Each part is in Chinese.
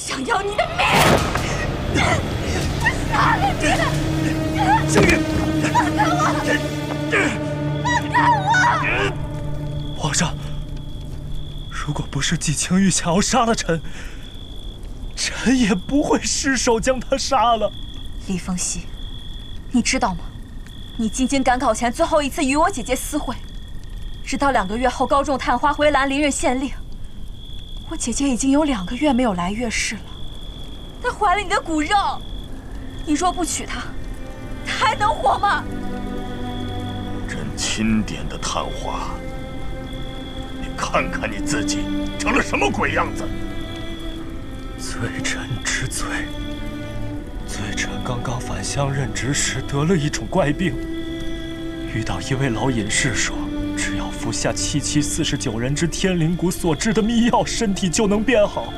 想要你的命！我杀了你！ 青玉， 放开我！放开我！ 皇上，如果不是季青玉想要杀了臣，臣也不会失手将他杀了。 李凤熙，你知道吗？你进京赶考前最后一次与我姐姐私会，直到2个月后高中探花回兰临任县令，我姐姐已经有2个月没有来月事了。她怀了你的骨肉，你若不娶她，她还能活吗？ 朕钦点的探花，你看看你自己成了什么鬼样子！ 罪臣知罪。罪臣刚刚返乡任职时得了一种怪病，遇到一位老隐士说，只要服下7749人之天灵谷所制的秘药，身体就能变好。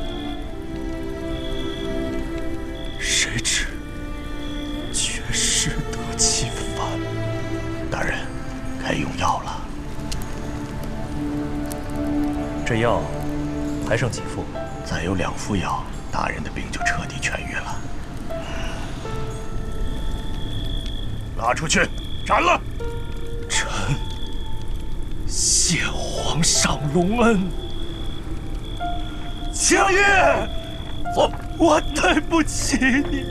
谁知却适得其反。 大人，该用药了。 这药还剩几副？ 再有2副药，大人的病就彻底痊愈了。拉出去，斩了！ 臣谢皇上隆恩。青玉，我对不起你。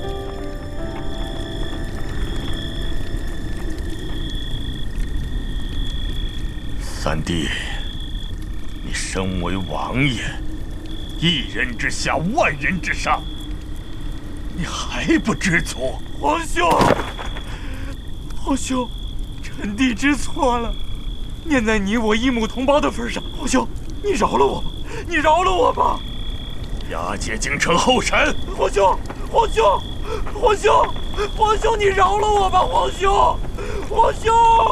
三弟，你身为王爷，一人之下，万人之上，你还不知足？ 皇兄，皇兄，臣弟知错了。念在你我一母同胞的份上，皇兄，你饶了我吧，你饶了我吧。 押解京城候审。 皇兄，皇兄，皇兄，皇兄，你饶了我吧，皇兄，皇兄。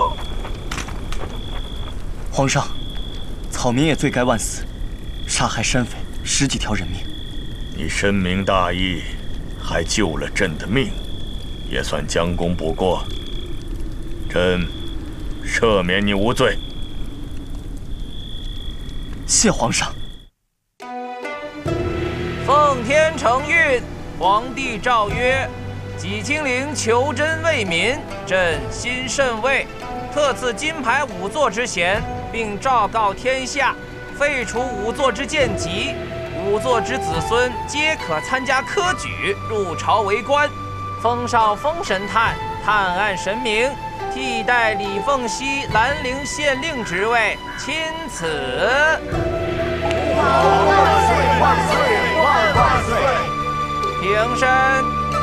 皇上，草民也罪该万死，杀害山匪10几条人命。 你深明大义，还救了朕的命，也算将功补过。朕赦免你无罪。 谢皇上。 奉天承运，皇帝诏曰：己清陵求真为民，朕心甚慰。特赐金牌5座之衔，并昭告天下，废除5座之贱籍，5座之子孙皆可参加科举，入朝为官。封上封神探，探案神明，替代李凤熙兰陵县令职位，钦此。 万岁万岁万万岁！ 平身。